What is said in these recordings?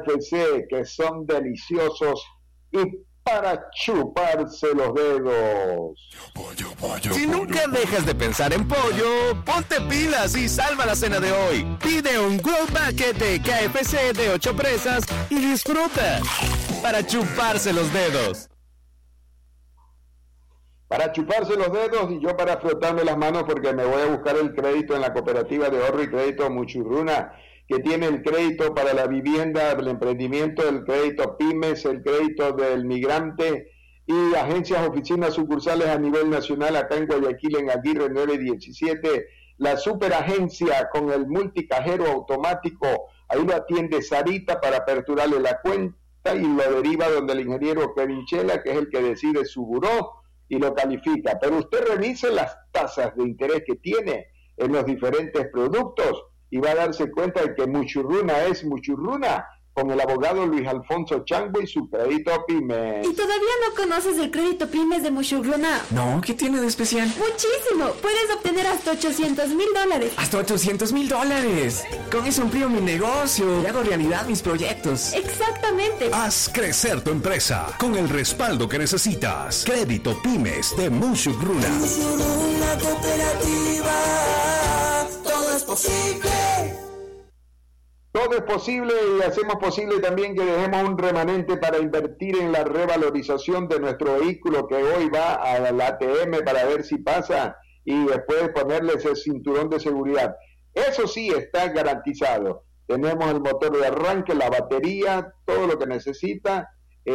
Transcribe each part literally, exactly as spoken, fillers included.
F C, que son deliciosos y para chuparse los dedos. Si nunca dejas de pensar en pollo, ponte pilas y salva la cena de hoy. Pide un World Bucket de K F C de ocho presas y disfruta. Para chuparse los dedos. Para chuparse los dedos y yo para frotarme las manos porque me voy a buscar el crédito en la cooperativa de ahorro y crédito Muchurruna, que tiene el crédito para la vivienda, el emprendimiento, el crédito pymes, el crédito del migrante y agencias, oficinas, sucursales a nivel nacional acá en Guayaquil, en Aguirre nueve diecisiete, la superagencia con el multicajero automático, ahí lo atiende Sarita para aperturarle la cuenta y lo deriva donde el ingeniero Kevin Chela, que es el que decide su buró y lo califica. Pero usted revise las tasas de interés que tiene en los diferentes productos y va a darse cuenta de que Muchurruna es Muchurruna, con el abogado Luis Alfonso Chango y su crédito pymes. ¿Y todavía no conoces el crédito pymes de Muchurruna? No, ¿qué tiene de especial? Muchísimo, puedes obtener hasta ochocientos mil dólares. ¡Hasta ochocientos mil dólares! Con eso amplío mi negocio y hago realidad mis proyectos. Exactamente. Haz crecer tu empresa con el respaldo que necesitas. Crédito pymes de Muchurruna. Muchurruna Cooperativa, todo es posible. Todo es posible y hacemos posible también que dejemos un remanente para invertir en la revalorización de nuestro vehículo que hoy va a la A T M para ver si pasa y después ponerle ese cinturón de seguridad. Eso sí está garantizado. Tenemos el motor de arranque, la batería, todo lo que necesita,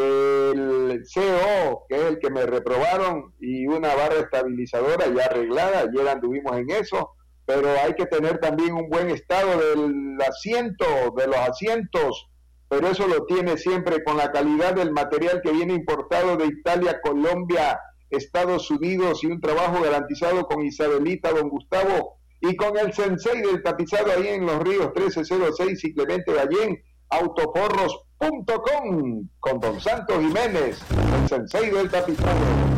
el C O, que es el que me reprobaron, y una barra estabilizadora ya arreglada. Ayer anduvimos en eso. Pero hay que tener también un buen estado del asiento, de los asientos, pero eso lo tiene siempre con la calidad del material que viene importado de Italia, Colombia, Estados Unidos, y un trabajo garantizado con Isabelita, don Gustavo, y con el sensei del tapizado ahí en Los Ríos trece cero seis y Clemente Ballén, autoforros punto com, con don Santos Jiménez, el sensei del tapizado.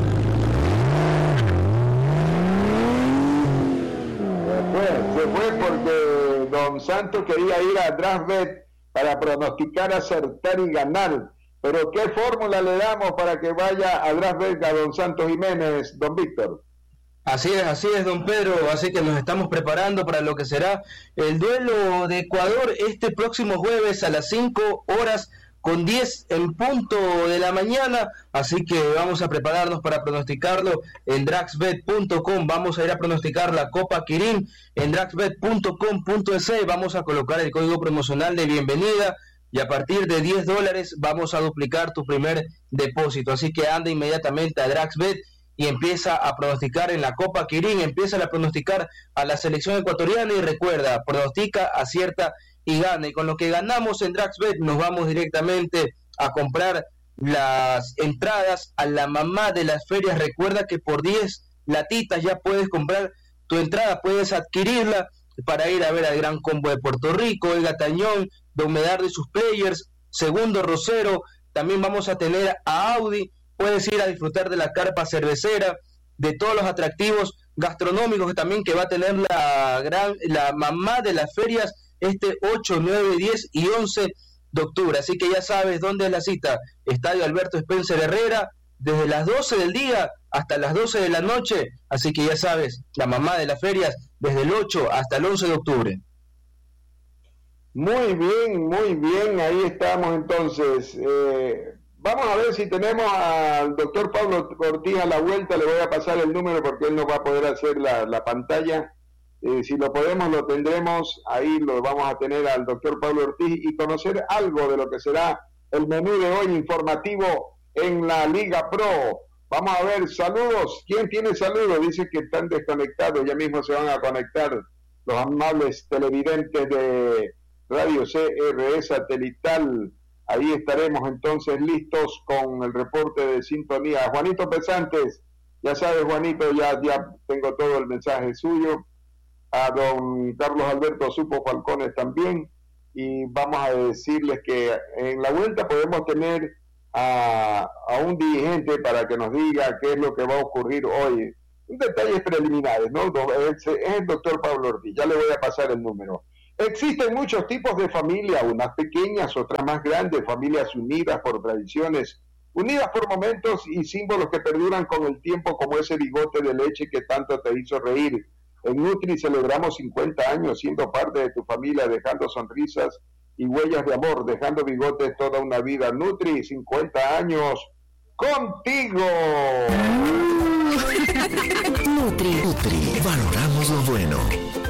Se fue porque don Santos quería ir a DraftBet para pronosticar, acertar y ganar. Pero ¿qué fórmula le damos para que vaya a DraftBet a don Santos Jiménez, don Víctor? Así es, así es, don Pedro, así que nos estamos preparando para lo que será el duelo de Ecuador este próximo jueves a las cinco horas con diez en punto de la mañana, así que vamos a prepararnos para pronosticarlo en draxbet punto com. Vamos a ir a pronosticar la Copa Quirín en draxbet punto com punto es, vamos a colocar el código promocional de bienvenida y a partir de diez dólares vamos a duplicar tu primer depósito, así que anda inmediatamente a DraxBet y empieza a pronosticar en la Copa Quirín, empieza a pronosticar a la selección ecuatoriana y recuerda, pronostica, acierta y gana, y con lo que ganamos en DraxBet nos vamos directamente a comprar las entradas a la mamá de las ferias. Recuerda que por diez latitas ya puedes comprar tu entrada, puedes adquirirla para ir a ver al Gran Combo de Puerto Rico, el Gatañón, Don Medardo y sus players, Segundo Rosero, también vamos a tener a Audi, puedes ir a disfrutar de la carpa cervecera, de todos los atractivos gastronómicos también que va a tener la gran la mamá de las ferias este ocho, nueve, diez y once de octubre, así que ya sabes dónde es la cita, Estadio Alberto Spencer Herrera, desde las doce del día hasta las doce de la noche, así que ya sabes, la mamá de las ferias, desde el ocho hasta el once de octubre. Muy bien, muy bien, ahí estamos entonces. Eh, vamos a ver si tenemos al doctor Pablo Ortiz a la vuelta, le voy a pasar el número porque él nos va a poder hacer la, la pantalla. Eh, si lo podemos, lo tendremos, ahí lo vamos a tener al doctor Pablo Ortiz y conocer algo de lo que será el menú de hoy informativo en la Liga Pro. Vamos a ver, saludos, ¿quién tiene saludos? Dice que están desconectados, ya mismo se van a conectar los amables televidentes de Radio C R E Satelital. Ahí estaremos entonces listos con el reporte de sintonía. Juanito Pesantes, ya sabes, Juanito, ya, ya tengo todo el mensaje suyo. A don Carlos Alberto Supo Falcones también, y vamos a decirles que en la vuelta podemos tener a, a un dirigente para que nos diga qué es lo que va a ocurrir hoy. Detalles preliminares, ¿no? Es, es el doctor Pablo Ortiz, ya le voy a pasar el número. Existen muchos tipos de familia, unas pequeñas, otras más grandes, familias unidas por tradiciones, unidas por momentos y símbolos que perduran con el tiempo, como ese bigote de leche que tanto te hizo reír. En Nutri celebramos cincuenta años siendo parte de tu familia, dejando sonrisas y huellas de amor, dejando bigotes toda una vida. Nutri, cincuenta años contigo. Nutri, Nutri, valoramos lo bueno.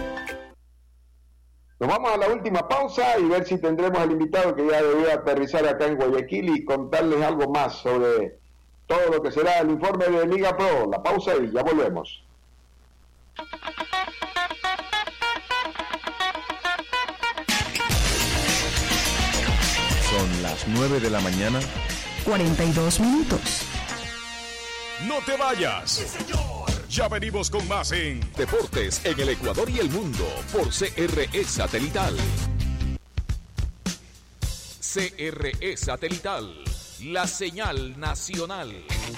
Nos vamos a la última pausa y ver si tendremos al invitado que ya debe aterrizar acá en Guayaquil y contarles algo más sobre todo lo que será el informe de Liga Pro. La pausa y ya volvemos. Son las nueve de la mañana. cuarenta y dos minutos. No te vayas. Sí, señor. Ya venimos con más en Deportes en el Ecuador y el Mundo por C R E Satelital. C R E Satelital, la señal nacional.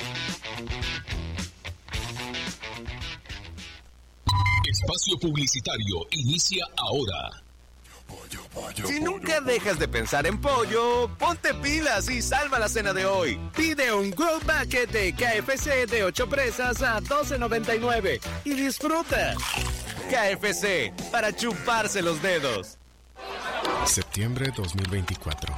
Espacio publicitario inicia ahora. Si nunca dejas de pensar en pollo, ponte pilas y salva la cena de hoy. Pide un Grilled Bucket de K F C de ocho presas a doce noventa y nueve y disfruta. K F C, para chuparse los dedos. Septiembre dos mil veinticuatro.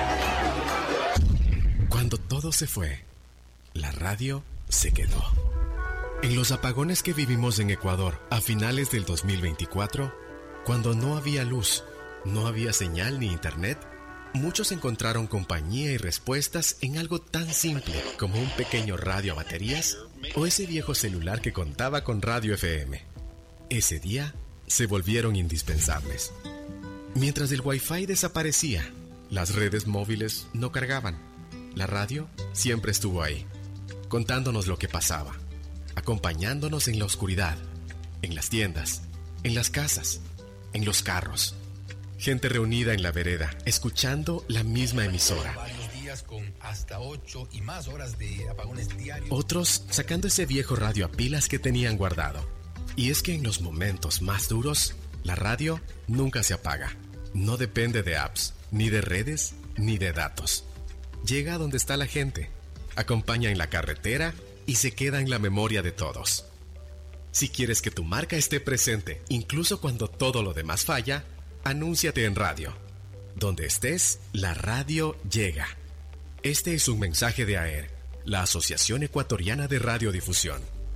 Cuando todo se fue, la radio se quedó. En los apagones que vivimos en Ecuador a finales del dos mil veinticuatro, cuando no había luz, no había señal ni internet, muchos encontraron compañía y respuestas en algo tan simple como un pequeño radio a baterías o ese viejo celular que contaba con radio F M. Ese día se volvieron indispensables. Mientras el Wi-Fi desaparecía, las redes móviles no cargaban. La radio siempre estuvo ahí, contándonos lo que pasaba, acompañándonos en la oscuridad, en las tiendas, en las casas, en los carros. Gente reunida en la vereda, escuchando la misma emisora. Con hasta ocho y más horas de apagones diarios. Otros sacando ese viejo radio a pilas que tenían guardado. Y es que en los momentos más duros, la radio nunca se apaga. No depende de apps, ni de redes, ni de datos. Llega a donde está la gente, acompaña en la carretera y se queda en la memoria de todos. Si quieres que tu marca esté presente, incluso cuando todo lo demás falla, anúnciate en radio. Donde estés, la radio llega. Este es un mensaje de A E R, la Asociación Ecuatoriana de Radiodifusión.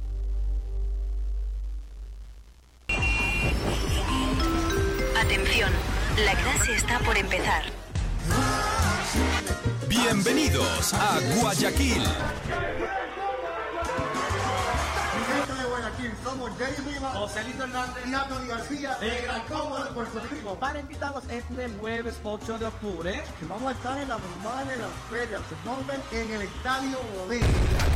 Atención, la clase está por empezar. Bienvenidos a Guayaquil. Somos Jerry Rivas, José Luis Hernández y Anthony García, el Gran Combo de Puerto Rico. Para invitarlos este jueves ocho de octubre, que vamos a estar en la normal de las ferias de Norman en el Estadio Bolívar.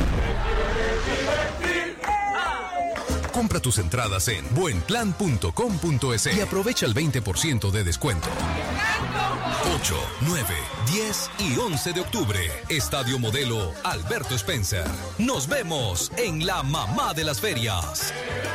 Compra tus entradas en buenplan punto com punto es y aprovecha el veinte por ciento de descuento. ocho, nueve, diez y once de octubre, Estadio Modelo Alberto Spencer. Nos vemos en la mamá de las ferias.